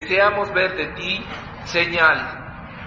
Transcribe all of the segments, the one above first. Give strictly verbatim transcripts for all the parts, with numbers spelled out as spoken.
deseamos ver de ti señal.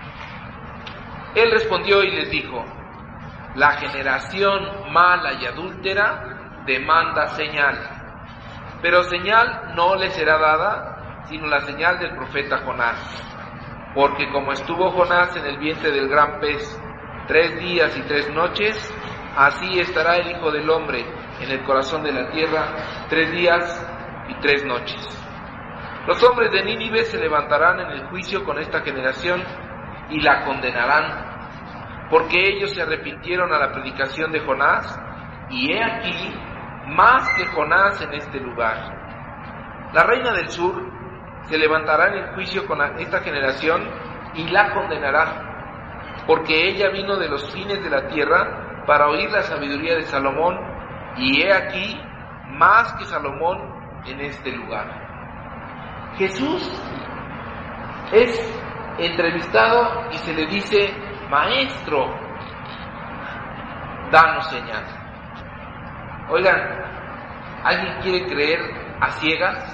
Él respondió y les dijo: la generación mala y adúltera demanda señal, pero señal no le será dada, sino la señal del profeta Jonás. Porque como estuvo Jonás en el vientre del gran pez tres días y tres noches, así estará el Hijo del Hombre en el corazón de la tierra tres días y tres noches. Los hombres de Nínive se levantarán en el juicio con esta generación y la condenarán, porque ellos se arrepintieron a la predicación de Jonás, y he aquí más que Jonás en este lugar. La reina del sur se levantará en el juicio con esta generación y la condenará, porque ella vino de los fines de la tierra para oír la sabiduría de Salomón, y he aquí más que Salomón en este lugar. Jesús es entrevistado y se le dice: maestro, danos señal. Oigan, ¿alguien quiere creer a ciegas?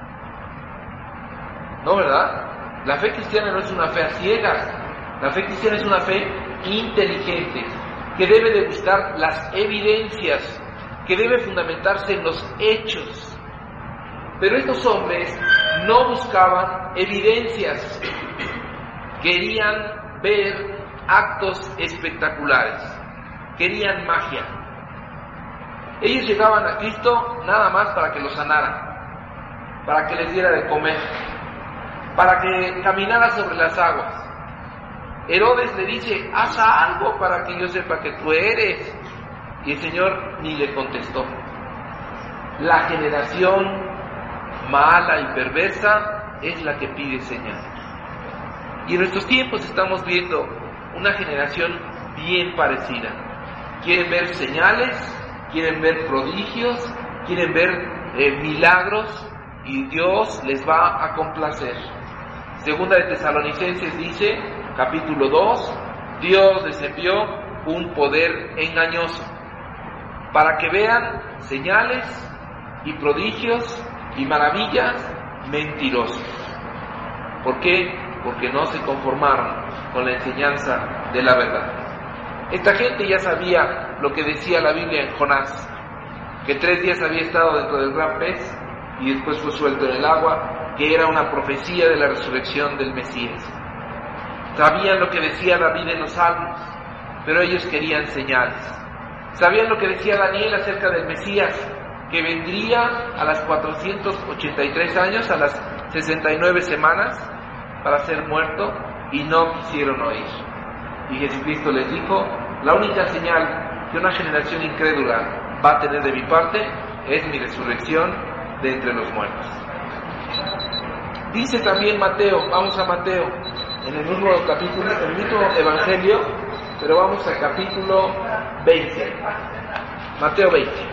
No, ¿verdad? La fe cristiana no es una fe a ciegas. La fe cristiana es una fe inteligente, que debe de buscar las evidencias, que debe fundamentarse en los hechos. Pero estos hombres no buscaban evidencias, querían ver actos espectaculares, querían magia. Ellos llegaban a Cristo nada más para que los sanara, para que les diera de comer, para que caminara sobre las aguas. Herodes le dice: haz algo para que yo sepa que tú eres. Y el Señor ni le contestó. La generación mala y perversa es la que pide señal. Y en nuestros tiempos estamos viendo una generación bien parecida. Quieren ver señales, quieren ver prodigios, quieren ver eh, milagros, y Dios les va a complacer. Segunda de Tesalonicenses dice, capítulo dos, Dios les envió un poder engañoso para que vean señales y prodigios y maravillas mentirosas. ¿Por qué? Porque no se conformaron con la enseñanza de la verdad. Esta gente ya sabía lo que decía la Biblia en Jonás, que tres días había estado dentro del gran pez y después fue suelto en el agua, que era una profecía de la resurrección del Mesías. Sabían lo que decía David en los Salmos, pero ellos querían señales. Sabían lo que decía Daniel acerca del Mesías, que vendría a las cuatrocientos ochenta y tres años, a las sesenta y nueve semanas, para ser muerto, y no quisieron oír. Y Jesucristo les dijo: la única señal que una generación incrédula va a tener de mi parte es mi resurrección de entre los muertos. Dice también Mateo, vamos a Mateo, en el mismo capítulo, en el mismo evangelio, pero vamos al capítulo veinte. Mateo veinte.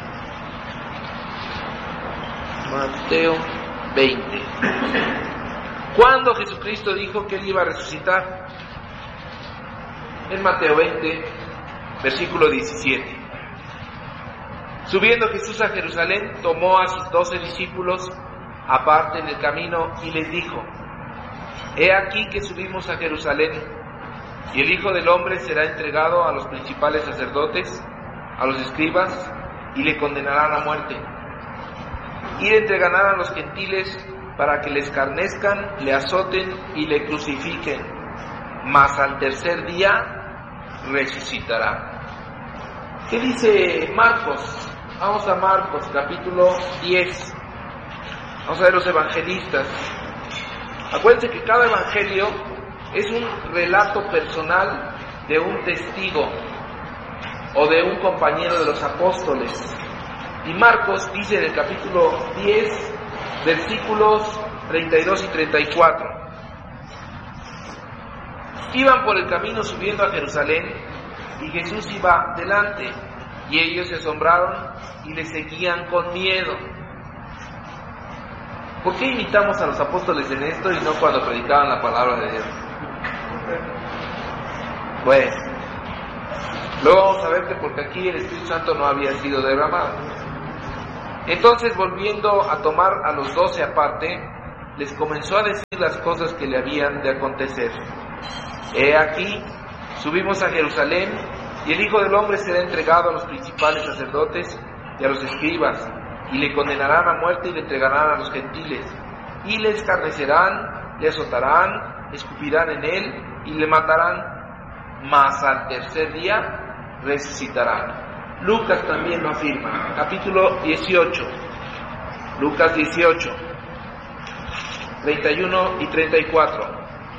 Mateo veinte. ¿Cuándo Jesucristo dijo que Él iba a resucitar? En Mateo veinte, versículo diecisiete. Subiendo Jesús a Jerusalén, tomó a sus doce discípulos aparte en el camino y les dijo: he aquí que subimos a Jerusalén, y el Hijo del Hombre será entregado a los principales sacerdotes, a los escribas, y le condenarán a muerte. Y le entregarán a los gentiles para que le escarnezcan, le azoten y le crucifiquen, mas al tercer día resucitará. ¿Qué dice Marcos? Vamos a Marcos, capítulo diez. Vamos a ver los evangelistas. Acuérdense que cada evangelio es un relato personal de un testigo o de un compañero de los apóstoles. Y Marcos dice en el capítulo diez, versículos treinta y dos y treinta y cuatro. Iban por el camino subiendo a Jerusalén, y Jesús iba delante, y ellos se asombraron y le seguían con miedo. ¿Por qué imitamos a los apóstoles en esto y no cuando predicaban la palabra de Dios? Pues, luego vamos a ver que porque aquí el Espíritu Santo no había sido derramado. Entonces, volviendo a tomar a los doce aparte, les comenzó a decir las cosas que le habían de acontecer. He aquí, subimos a Jerusalén, y el Hijo del Hombre será entregado a los principales sacerdotes y a los escribas, y le condenarán a muerte y le entregarán a los gentiles, y le escarnecerán, le azotarán, escupirán en él y le matarán, mas al tercer día resucitarán. Lucas también lo afirma, capítulo dieciocho, Lucas dieciocho, treinta y uno y treinta y cuatro.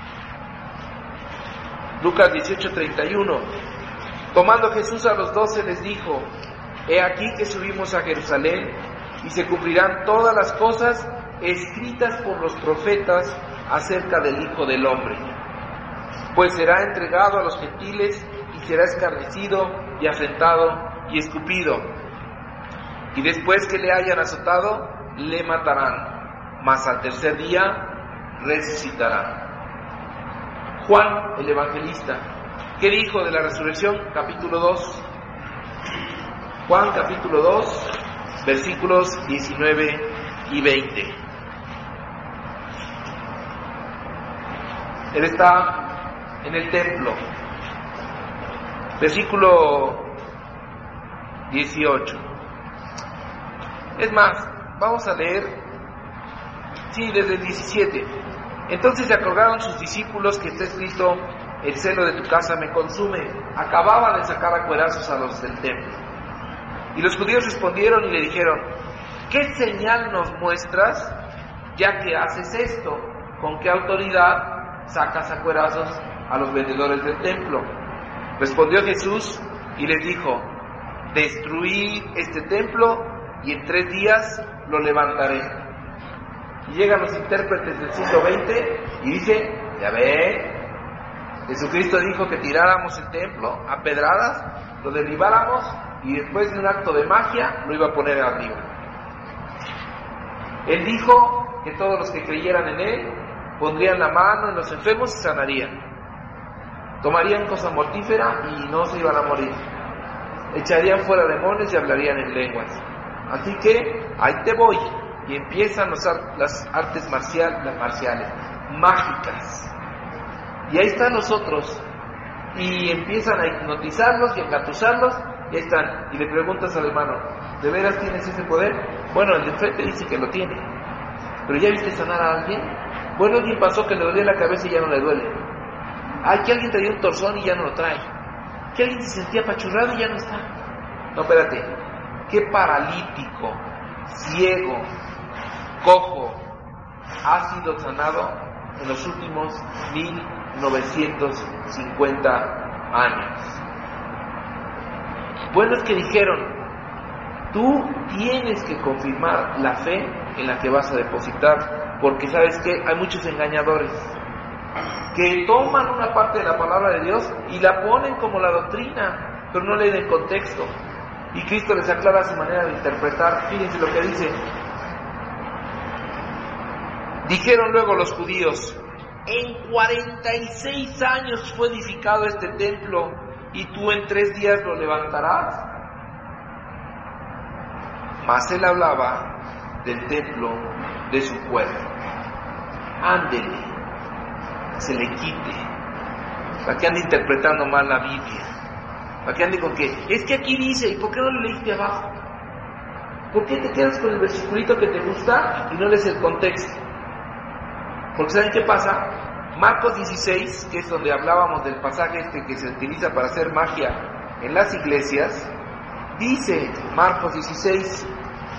Lucas dieciocho, treinta y uno. Tomando Jesús a los doce les dijo: He aquí que subimos a Jerusalén, y se cumplirán todas las cosas escritas por los profetas acerca del Hijo del Hombre. Pues será entregado a los gentiles, y será escarnecido, y afrentado, y escupido. Y después que le hayan azotado, le matarán, mas al tercer día resucitará. Juan, el evangelista, ¿qué dijo de la resurrección? Capítulo dos. Juan capítulo dos, versículos diecinueve y veinte. Él está en el templo. Versículo dieciocho. Es más, vamos a leer, sí, desde el diecisiete. Entonces se acordaron sus discípulos que está escrito: el celo de tu casa me consume. Acababa de sacar a cuerazos a los del templo. Y los judíos respondieron y le dijeron: ¿qué señal nos muestras, ya que haces esto? ¿Con qué autoridad sacas a cuerazos a los vendedores del templo? Respondió Jesús y les dijo: destruid este templo y en tres días lo levantaré. Y llegan los intérpretes del siglo veinte y dicen: ya ve, Jesucristo dijo que tiráramos el templo a pedradas, lo derribáramos y después de un acto de magia lo iba a poner arriba. Él dijo que todos los que creyeran en él pondrían la mano en los enfermos y sanarían. Tomarían cosa mortífera y no se iban a morir. Echarían fuera demonios y hablarían en lenguas. Así que ahí te voy. Y empiezan los, las artes marcial, las marciales, mágicas. Y ahí están los otros. Y empiezan a hipnotizarlos y a engatusarlos. Y ahí están. Y le preguntas al hermano: ¿de veras tienes ese poder? Bueno, el de enfrente dice que lo tiene. ¿Pero ya viste sanar a alguien? Bueno, alguien pasó que le dolía la cabeza y ya no le duele. Ay, que alguien traía un torzón y ya no lo trae. Que alguien se sentía apachurrado y ya no está. No, espérate. ¿Qué paralítico, ciego, cojo ha sido sanado en los últimos mil novecientos cincuenta años? Bueno, es que dijeron: tú tienes que confirmar la fe en la que vas a depositar, porque sabes que hay muchos engañadores que toman una parte de la palabra de Dios y la ponen como la doctrina, pero no leen el contexto. Y Cristo les aclara su manera de interpretar. Fíjense lo que dice. Dijeron luego los judíos: en cuarenta y seis años fue edificado este templo, y tú en tres días lo levantarás. Mas él hablaba del templo de su cuerpo. Ándele, se le quite, para que ande interpretando mal la Biblia, para que ande con que, es que aquí dice, ¿y por qué no le leíste abajo? ¿Por qué te quedas con el versiculito que te gusta y no lees el contexto? Porque ¿saben qué pasa? Marcos dieciséis, que es donde hablábamos del pasaje este que se utiliza para hacer magia en las iglesias, dice Marcos dieciséis,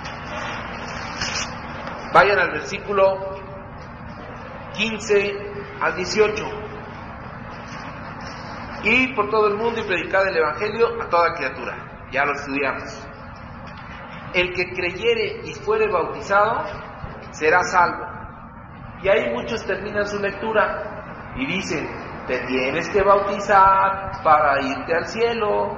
vayan al versículo quince al dieciocho. Ir por todo el mundo y predicar el evangelio a toda criatura. Ya lo estudiamos. El que creyere y fuere bautizado será salvo. Y ahí muchos terminan su lectura y dicen: te tienes que bautizar para irte al cielo,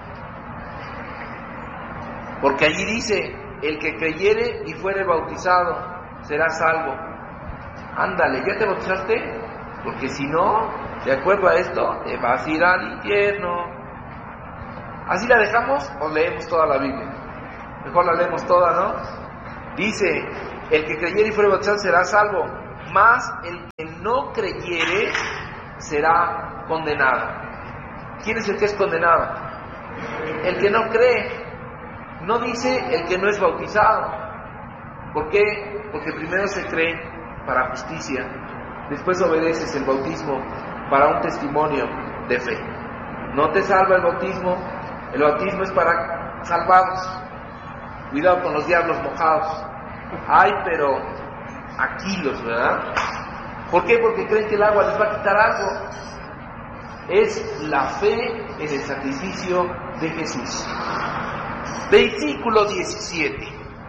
porque allí dice: el que creyere y fuere bautizado será salvo. Ándale, ¿ya te bautizaste? Porque si no, de acuerdo a esto, te vas a ir al infierno. ¿Así la dejamos o leemos toda la Biblia? Mejor la leemos toda, ¿no? Dice: el que creyere y fuere bautizado será salvo, mas el que no creyere será condenado. ¿Quién es el que es condenado? El que no cree. No dice el que no es bautizado. ¿Por qué? Porque primero se cree para justicia, después obedeces el bautismo para un testimonio de fe. No te salva el bautismo, el bautismo es para salvados. Cuidado con los diablos mojados. Ay, pero a kilos, ¿verdad? ¿Por qué? Porque creen que el agua les va a quitar algo. Es la fe en el sacrificio de Jesús. Versículo diecisiete.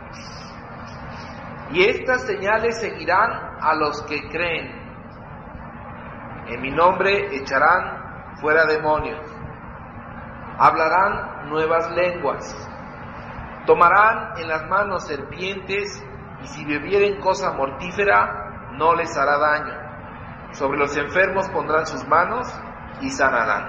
Y estas señales seguirán a los que creen. En mi nombre echarán fuera demonios. Hablarán nuevas lenguas. Tomarán en las manos serpientes, y si bebieren cosa mortífera, no les hará daño. Sobre los enfermos pondrán sus manos y sanarán.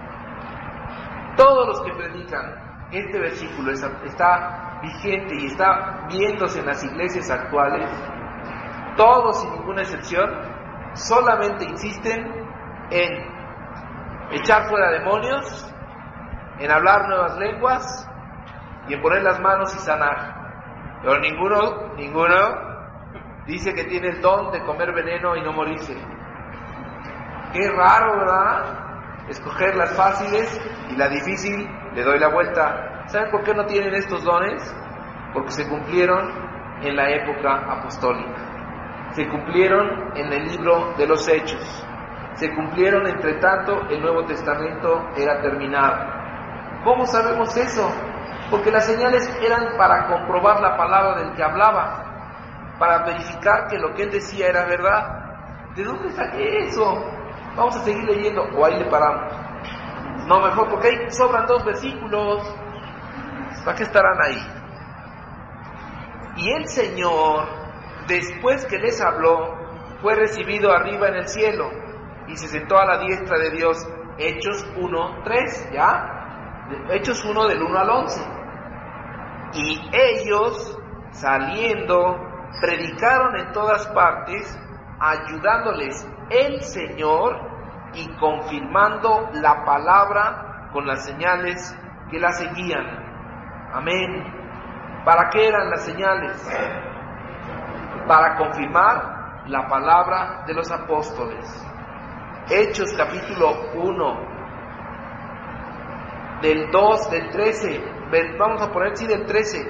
Todos los que predican este versículo está vigente y está viéndose en las iglesias actuales, todos sin ninguna excepción, solamente insisten en echar fuera demonios, en hablar nuevas lenguas y en poner las manos y sanar. Pero ninguno, ninguno dice que tiene el don de comer veneno y no morirse. Qué raro, ¿verdad? Escoger las fáciles y la difícil le doy la vuelta. ¿Saben por qué no tienen estos dones? Porque se cumplieron en la época apostólica. Se cumplieron en el libro de los Hechos. Se cumplieron, entre tanto, el Nuevo Testamento era terminado. ¿Cómo sabemos eso? Porque las señales eran para comprobar la palabra del que hablaba, para verificar que lo que él decía era verdad. ¿De dónde saqué eso? Vamos a seguir leyendo, o ahí le paramos. No, mejor, porque ahí sobran dos versículos. ¿Para qué estarán ahí? Y el Señor, después que les habló, fue recibido arriba en el cielo y se sentó a la diestra de Dios. Hechos uno, tres, ¿ya? Hechos uno del uno al once. Y ellos, saliendo, predicaron en todas partes, ayudándoles el Señor y confirmando la palabra con las señales que la seguían. Amén. ¿Para qué eran las señales? Para confirmar la palabra de los apóstoles. Hechos capítulo uno, del dos, del trece, vamos a poner, sí, del trece,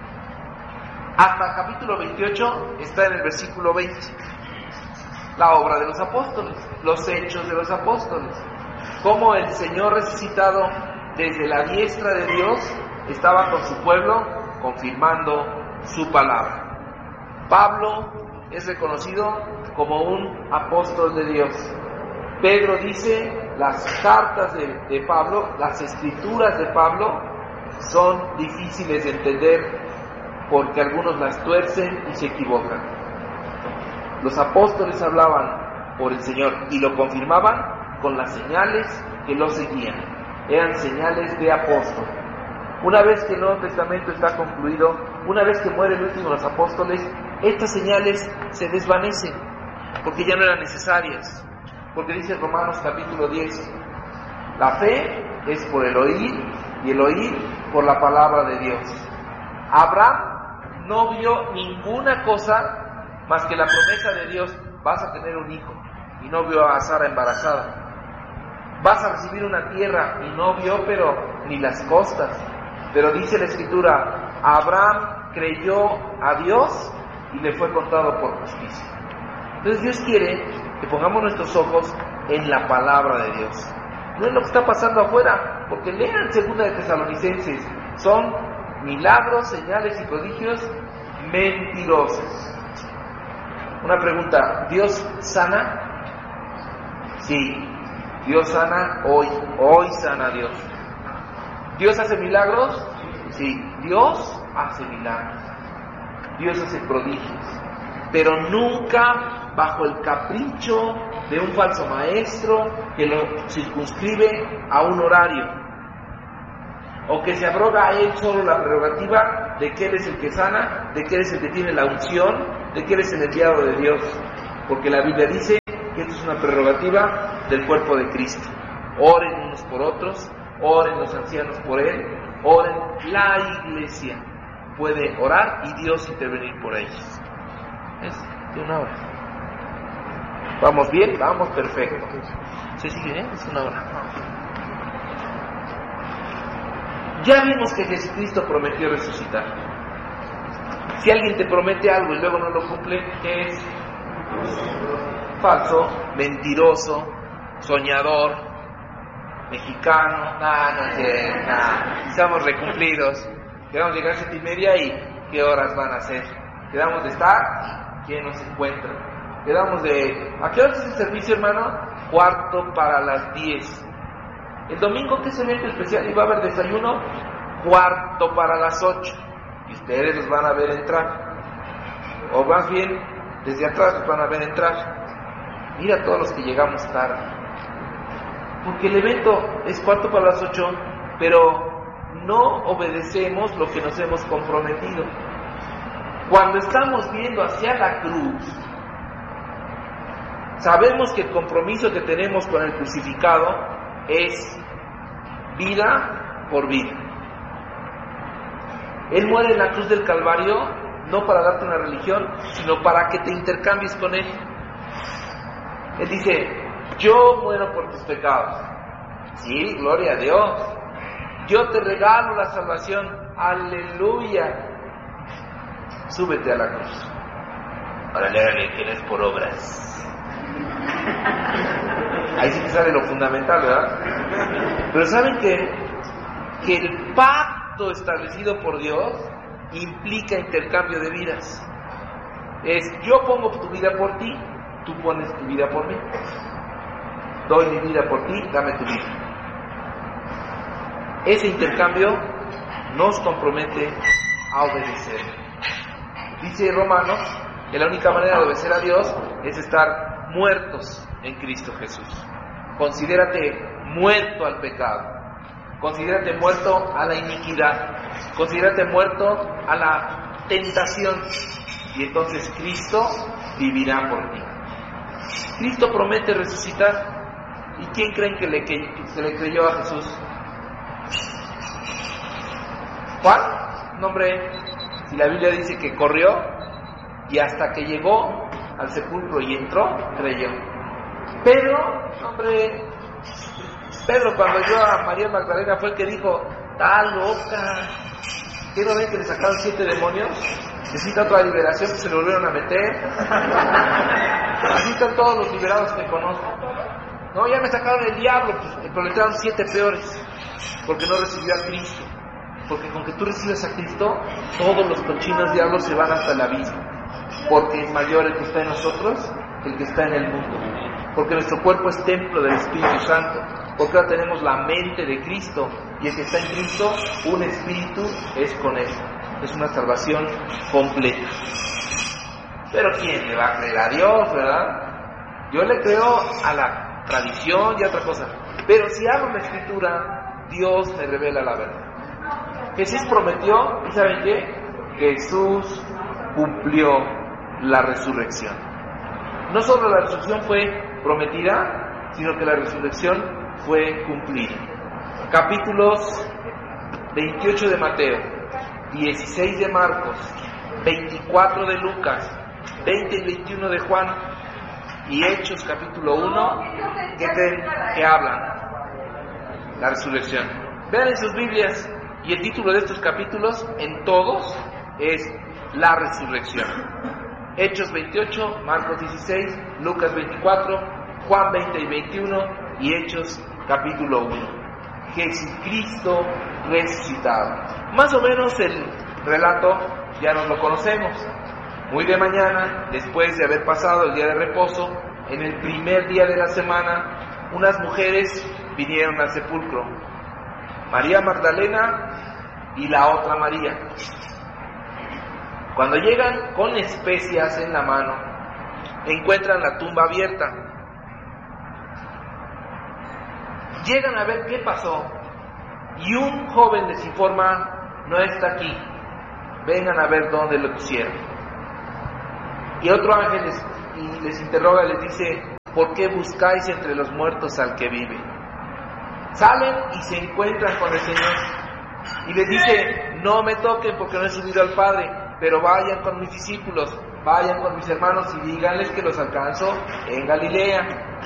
hasta capítulo veintiocho, está en el versículo veinte. La obra de los apóstoles, los hechos de los apóstoles. Cómo el Señor resucitado desde la diestra de Dios estaba con su pueblo confirmando su palabra. Pablo es reconocido como un apóstol de Dios. Pedro dice, las cartas de, de Pablo, las escrituras de Pablo, son difíciles de entender porque algunos las tuercen y se equivocan. Los apóstoles hablaban por el Señor y lo confirmaban con las señales que lo seguían. Eran señales de apóstol. Una vez que el Nuevo Testamento está concluido, una vez que muere el último de los apóstoles, estas señales se desvanecen porque ya no eran necesarias. Porque dice Romanos capítulo diez, la fe es por el oír y el oír por la palabra de Dios. Abraham no vio ninguna cosa más que la promesa de Dios: vas a tener un hijo, y no vio a Sara embarazada. Vas a recibir una tierra, y no vio pero ni las costas. Pero dice la Escritura, Abraham creyó a Dios y le fue contado por justicia. Entonces Dios quiere que pongamos nuestros ojos en la palabra de Dios, no en lo que está pasando afuera, porque lean segunda de Tesalonicenses, son milagros, señales y prodigios mentirosos. Una pregunta, ¿Dios sana? Sí, Dios sana hoy, hoy sana Dios. ¿Dios hace milagros? Sí, Dios hace milagros, Dios hace prodigios, pero nunca bajo el capricho de un falso maestro que lo circunscribe a un horario, o que se abroga a él solo la prerrogativa de que él es el que sana, de que él es el que tiene la unción, de que él es el enviado de Dios. porque la Biblia dice que esto es una prerrogativa del cuerpo de Cristo. Oren unos por otros, oren los ancianos por él, oren. La iglesia puede orar y Dios intervenir por ellos. Es de una hora. ¿Vamos bien? Vamos perfecto. ¿Se sigue bien? Es una hora. Ya vimos que Jesucristo prometió resucitar. Si alguien te promete algo y luego no lo cumple, ¿qué es? Falso, mentiroso, soñador, mexicano. Nah, no sé, nah. Estamos recumplidos. Quedamos llegar a siete y media y ¿qué horas van a ser? Quedamos de estar, ¿quién nos encuentra? Quedamos de... ¿A qué hora es el servicio, hermano? Cuarto para las diez. El domingo, ¿qué es evento especial? ¿Y va a haber desayuno? Cuarto para las ocho. Y ustedes los van a ver entrar. O más bien, desde atrás los van a ver entrar. Mira todos los que llegamos tarde. Porque el evento es cuarto para las ocho, pero no obedecemos lo que nos hemos comprometido. Cuando estamos viendo hacia la cruz, sabemos que el compromiso que tenemos con el crucificado es vida por vida. Él muere en la cruz del Calvario no para darte una religión, sino para que te intercambies con Él. Él dice, yo muero por tus pecados. Sí, gloria a Dios. Yo te regalo la salvación. Aleluya. Súbete a la cruz. Órale, órale, que no es por obras. Ahí sí que sale lo fundamental, ¿verdad? Pero ¿saben que, que el pacto establecido por Dios implica intercambio de vidas? Es, yo pongo tu vida por ti, tú pones tu vida por mí. Doy mi vida por ti, dame tu vida. Ese intercambio nos compromete a obedecer. Dice Romanos que la única manera de obedecer a Dios es estar muertos en Cristo Jesús. Considérate muerto al pecado. Considérate muerto a la iniquidad. Considérate muerto a la tentación. Y entonces Cristo vivirá por ti. Cristo promete resucitar. ¿Y quién creen que, le, que, que se le creyó a Jesús? Juan, nombre, si la Biblia dice que corrió y hasta que llegó al sepulcro y entró, creyó. Pedro, hombre, Pedro cuando oyó a María Magdalena fue el que dijo, está loca, ¿qué no ven que le sacaron siete demonios? Necesita otra liberación, que se le volvieron a meter. Así están todos los liberados que conozco. No, ya me sacaron el diablo, pues, pero le entraron siete peores, porque no recibió a Cristo. Porque con que tú recibes a Cristo, todos los cochinos diablos se van hasta el abismo. Porque es mayor el que está en nosotros que el que está en el mundo. Porque nuestro cuerpo es templo del Espíritu Santo. Porque ahora tenemos la mente de Cristo. Y el que está en Cristo, un espíritu es con él. Es una salvación completa. Pero ¿quién le va a creer a Dios, verdad? Yo le creo a la tradición y a otra cosa. Pero si hago la Escritura, Dios me revela la verdad. Jesús prometió, ¿y saben qué? Jesús cumplió la resurrección. No solo la resurrección fue prometida, sino que la resurrección fue cumplida. Capítulos veintiocho de Mateo, dieciséis de Marcos, veinticuatro de Lucas, veinte y veintiuno de Juan y Hechos capítulo uno, ¿qué creen que hablan? La resurrección. Vean en sus Biblias. Y el título de estos capítulos, en todos, es la resurrección. Hechos veintiocho, Marcos dieciséis, Lucas veinticuatro, Juan veinte y veintiuno y Hechos capítulo uno. Jesucristo resucitado. Más o menos el relato ya nos lo conocemos. Muy de mañana, después de haber pasado el día de reposo, en el primer día de la semana, unas mujeres vinieron al sepulcro. María Magdalena y la otra María. Cuando llegan con especias en la mano, encuentran la tumba abierta. Llegan a ver qué pasó y un joven les informa, no está aquí, vengan a ver dónde lo pusieron. Y otro ángel les y les interroga, les dice: ¿por qué buscáis entre los muertos al que vive? Salen y se encuentran con el Señor y les dice: no me toquen porque no he subido al Padre, pero vayan con mis discípulos, vayan con mis hermanos y díganles que los alcanzo en Galilea.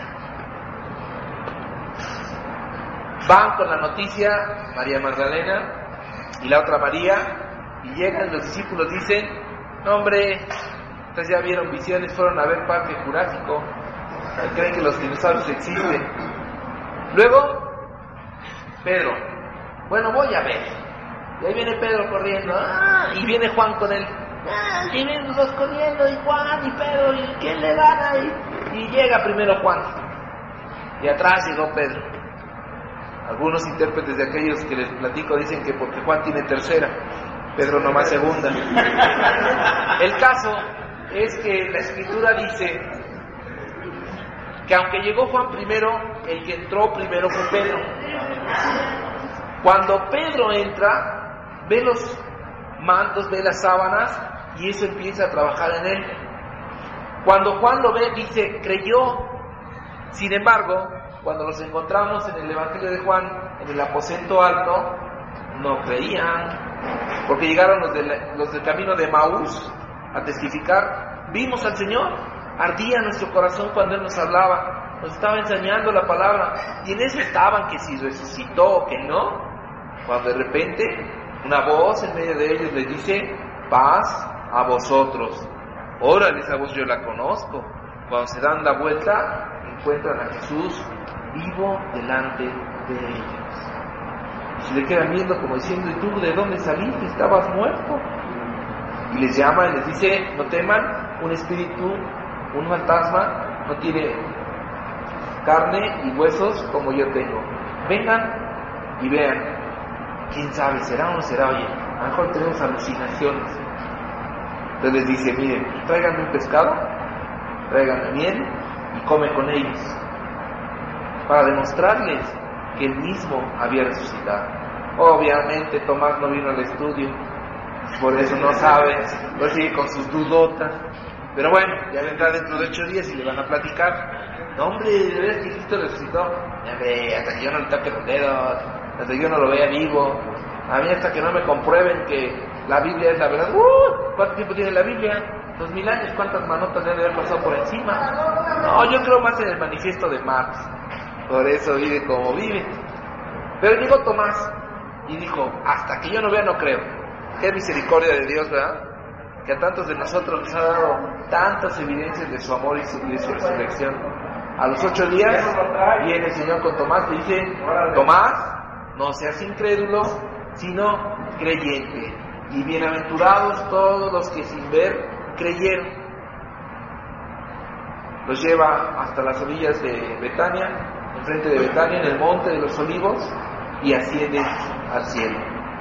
Van con la noticia María Magdalena y la otra María, y llegan los discípulos, dicen: no, hombre, ustedes ya vieron visiones, fueron a ver Parque Jurásico, creen que los dinosaurios existen. Luego Pedro: bueno, voy a ver. Y ahí viene Pedro corriendo, ¡ah! Y viene Juan con él, ¡ah! Y vienen los dos corriendo, y Juan y Pedro, y ¿quién le gana? Y, y llega primero Juan, y atrás llegó Pedro. Algunos intérpretes de aquellos que les platico dicen que porque Juan tiene tercera, Pedro nomás segunda. El caso es que la Escritura dice que aunque llegó Juan primero, el que entró primero fue Pedro. Cuando Pedro entra, ve los mantos, ve las sábanas, y eso empieza a trabajar en él. Cuando Juan lo ve, dice: creyó. Sin embargo, cuando los encontramos en el Evangelio de Juan, en el aposento alto, no creían, porque llegaron los del, los del camino de Maús a testificar: vimos al Señor, ardía nuestro corazón cuando Él nos hablaba, nos estaba enseñando la palabra, y en eso estaban, que si resucitó o que no, cuando de repente una voz en medio de ellos les dice: paz a vosotros. Órale, esa voz yo la conozco. Cuando se dan la vuelta, encuentran a Jesús vivo delante de ellos. Y se le quedan viendo como diciendo: ¿y tú de dónde saliste? Estabas muerto. Y les llama y les dice: no teman, un espíritu, un fantasma, no tiene carne y huesos como yo tengo. Vengan y vean. ¿Quién sabe? ¿Será o no será? Oye, a lo mejor tenemos alucinaciones. Entonces les dice: miren, tráiganme un pescado, tráiganme miel y come con ellos, para demostrarles que Él mismo había resucitado. Obviamente Tomás no vino al estudio, por eso no sabe, no sigue con sus dudotas. Pero bueno, ya vendrá dentro de ocho días y le van a platicar: no, hombre, ¿de veras que Cristo resucitó? Ya ve, hasta que yo no le toque los dedos, hasta que yo no lo vea vivo, a mí hasta que no me comprueben que la Biblia es la verdad. ¡Uh! ¿Cuánto tiempo tiene la Biblia? Dos mil años. ¿Cuántas manotas deben haber pasado por encima? No, yo creo más en el manifiesto de Marx. Por eso vive como vive. Pero llegó Tomás y dijo: hasta que yo no vea, no creo. Qué misericordia de Dios, ¿verdad? Que a tantos de nosotros nos ha dado tantas evidencias de su amor y, su, y de su resurrección. A los ocho días viene el Señor con Tomás y dice: Tomás, no seas incrédulo, sino creyente. Y bienaventurados todos los que sin ver creyeron. Los lleva hasta las orillas de Betania, enfrente de Betania, en el monte de los olivos, y asciende al cielo.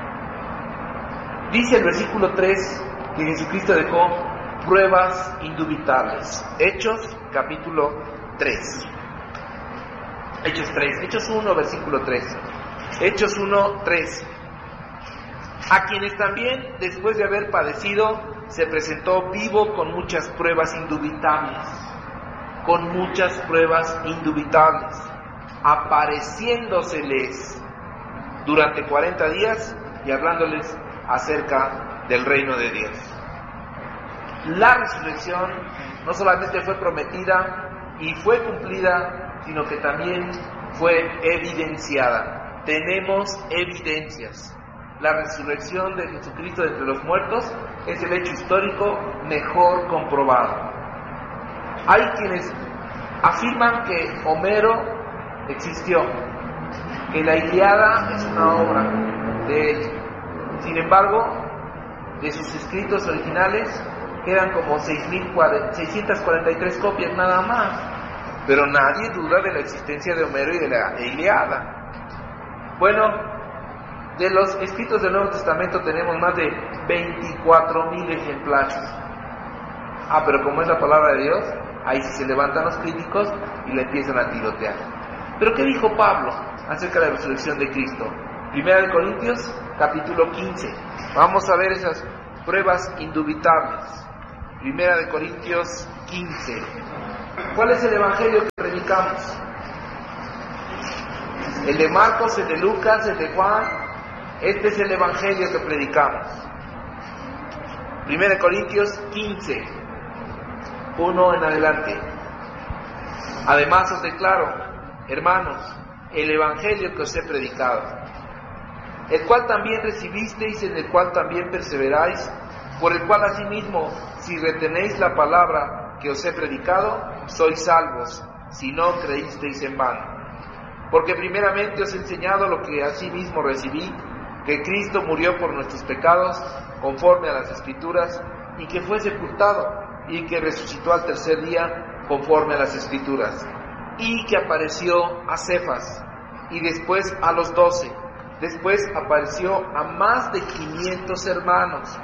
Dice el versículo tres que Jesucristo dejó pruebas indubitables. Hechos capítulo tres. Hechos tres. Hechos uno, versículo tres. Hechos uno, tres. A quienes también, después de haber padecido, se presentó vivo con muchas pruebas indubitables. Con muchas pruebas indubitables. Apareciéndoseles durante cuarenta días y hablándoles acerca del reino de Dios. La resurrección no solamente fue prometida y fue cumplida, sino que también fue evidenciada. Tenemos evidencias. La resurrección de Jesucristo de entre los muertos es el hecho histórico mejor comprobado. Hay quienes afirman que Homero existió, que la Ilíada es una obra de él. Sin embargo, de sus escritos originales quedan como seis mil seiscientas cuarenta y tres copias nada más. Pero nadie duda de la existencia de Homero y de la Ilíada. Bueno, de los escritos del Nuevo Testamento tenemos más de veinticuatro mil ejemplares. Ah, pero como es la palabra de Dios, ahí sí se levantan los críticos y le empiezan a tirotear. ¿Pero qué dijo Pablo acerca de la resurrección de Cristo? Primera de Corintios, capítulo quince. Vamos a ver esas pruebas indubitables. Primera de Corintios quince. ¿Cuál es el evangelio que predicamos? El de Marcos, el de Lucas, el de Juan. Este es el evangelio que predicamos. primera Corintios quince, uno en adelante. Además os declaro, hermanos, el evangelio que os he predicado, el cual también recibisteis, en el cual también perseveráis, por el cual asimismo, si retenéis la palabra que os he predicado, sois salvos, si no creísteis en vano. Porque primeramente os he enseñado lo que asimismo recibí, que Cristo murió por nuestros pecados, conforme a las Escrituras, y que fue sepultado, y que resucitó al tercer día, conforme a las Escrituras, y que apareció a Cefas, y después a los doce, después apareció a más de quinientos hermanos,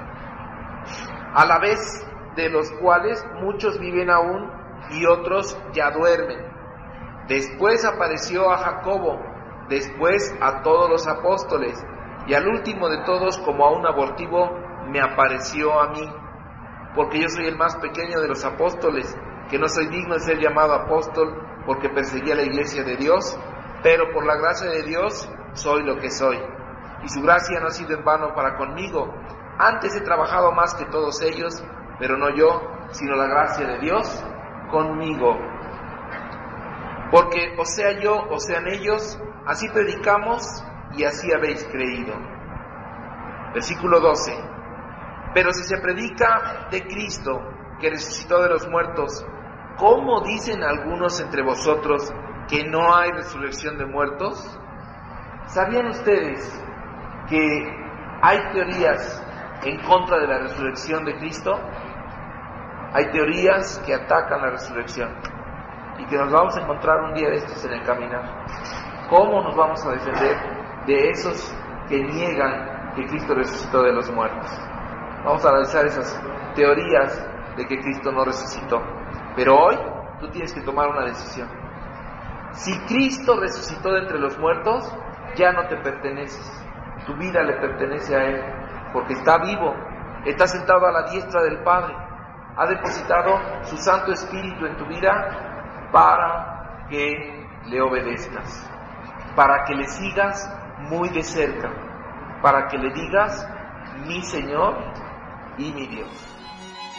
a la vez de los cuales muchos viven aún, y otros ya duermen. Después apareció a Jacobo, después a todos los apóstoles, y al último de todos, como a un abortivo, me apareció a mí, porque yo soy el más pequeño de los apóstoles, que no soy digno de ser llamado apóstol, porque perseguí a la iglesia de Dios, pero por la gracia de Dios soy lo que soy, y su gracia no ha sido en vano para conmigo. Antes he trabajado más que todos ellos, pero no yo, sino la gracia de Dios conmigo. Porque o sea yo, o sean ellos, así predicamos y así habéis creído. Versículo doce. Pero si se predica de Cristo, que resucitó de los muertos, ¿cómo dicen algunos entre vosotros que no hay resurrección de muertos? ¿Sabían ustedes que hay teorías en contra de la resurrección de Cristo? Hay teorías que atacan la resurrección y que nos vamos a encontrar un día de estos en el caminar. ¿Cómo nos vamos a defender de esos que niegan que Cristo resucitó de los muertos? Vamos a analizar esas teorías de que Cristo no resucitó. Pero hoy tú tienes que tomar una decisión. Si Cristo resucitó de entre los muertos, ya no te perteneces. Tu vida le pertenece a Él, porque está vivo, está sentado a la diestra del Padre, ha depositado su Santo Espíritu en tu vida para que le obedezcas, para que le sigas muy de cerca, para que le digas, mi Señor y mi Dios.